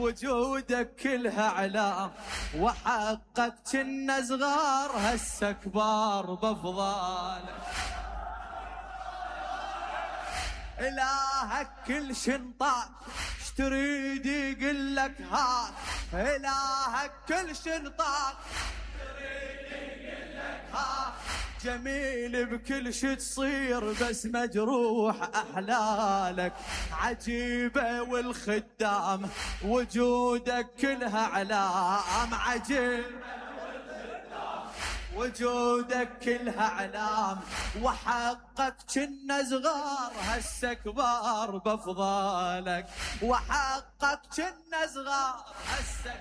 وجودك كلها علام، وحقك كنا صغار هسه كبار بافضالك. إلهك كل شنطاك اشتريد يقول لك هات، إلهك كل شنطاك اشتريد يقول لك هات. جميل بكل شي تصير بس مجروح أحلالك، عجيبة والخدام وجودك كلها علام، عجيبة وجودك كلها علام، وحقك كنا صغار هسه كبار بافضالك، وحقك كنا صغار هسه